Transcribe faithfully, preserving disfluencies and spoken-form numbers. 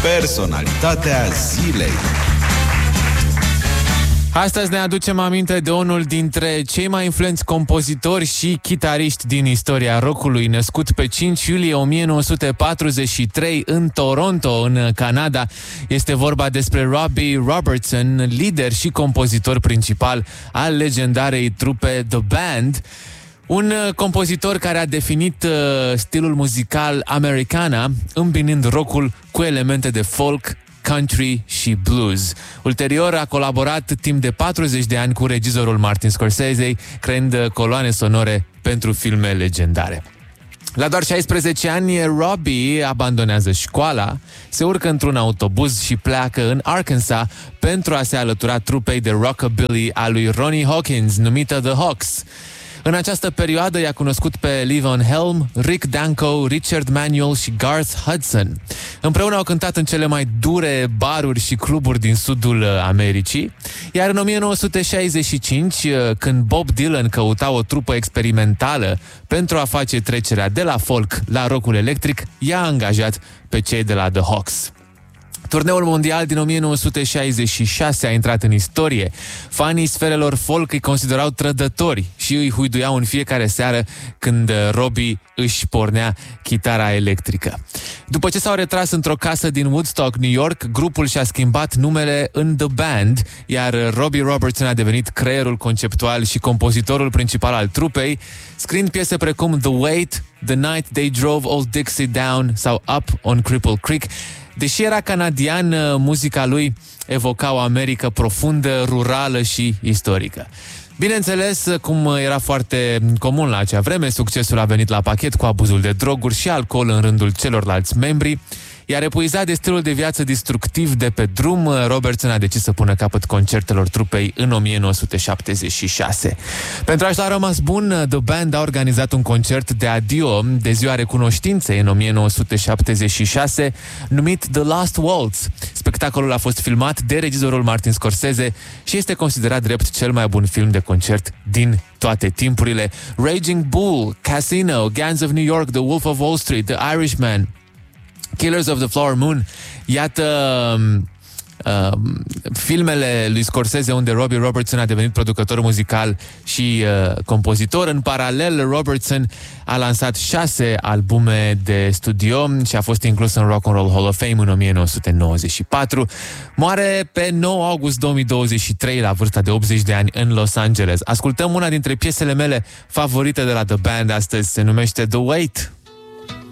Personalitatea zilei. Astăzi ne aducem aminte de unul dintre cei mai influenți compozitori și chitariști din istoria rockului, născut pe cinci iulie o mie nouă sute patruzeci și trei în Toronto, în Canada. Este vorba despre Robbie Robertson, lider și compozitor principal al legendarei trupe The Band. Un compozitor care a definit uh, stilul muzical Americana, îmbinând rockul cu elemente de folk, country și blues. Ulterior a colaborat timp de patruzeci de ani cu regizorul Martin Scorsese, creând coloane sonore pentru filme legendare. La doar șaisprezece ani, Robbie abandonează școala, se urcă într-un autobuz și pleacă în Arkansas pentru a se alătura trupei de rockabilly a lui Ronnie Hawkins, numită The Hawks. În această perioadă i-a cunoscut pe Levon Helm, Rick Danko, Richard Manuel și Garth Hudson. Împreună au cântat în cele mai dure baruri și cluburi din sudul Americii, iar în o mie nouă sute șaizeci și cinci, când Bob Dylan căuta o trupă experimentală pentru a face trecerea de la folk la rockul electric, i-a angajat pe cei de la The Hawks. Turneul mondial din o mie nouă sute șaizeci și șase a intrat în istorie. Fanii sferelor folk îi considerau trădători și îi huiduiau în fiecare seară când Robbie își pornea chitara electrică. După ce s-au retras într-o casă din Woodstock, New York, grupul și-a schimbat numele în The Band, iar Robbie Robertson a devenit creierul conceptual și compozitorul principal al trupei, scriind piese precum The Wait, The Night They Drove Old Dixie Down sau Up on Cripple Creek. Deși era canadian, muzica lui evoca o Americă profundă, rurală și istorică. Bineînțeles, cum era foarte comun la acea vreme, succesul a venit la pachet cu abuzul de droguri și alcool în rândul celorlalți membri, iar epuizat de stilul de viață destructiv de pe drum, Robertson a decis să pună capăt concertelor trupei în o mie nouă sute șaptezeci și șase. Pentru a-și da rămas bun, The Band a organizat un concert de adio de ziua recunoștinței în o mie nouă sute șaptezeci și șase, numit The Last Waltz. Spectacolul a fost filmat de regizorul Martin Scorsese și este considerat drept cel mai bun film de concert din toate timpurile. Raging Bull, Casino, Gangs of New York, The Wolf of Wall Street, The Irishman, Killers of the Flower Moon, iată uh, filmele lui Scorsese unde Robbie Robertson a devenit producător muzical și uh, compozitor. În paralel, Robertson a lansat șase albume de studio și a fost inclus în Rock and Roll Hall of Fame în o mie nouă sute nouăzeci și patru. Moare pe nouă august două mii douăzeci și trei la vârsta de optzeci de ani în Los Angeles. Ascultăm una dintre piesele mele favorite de la The Band astăzi, se numește The Wait.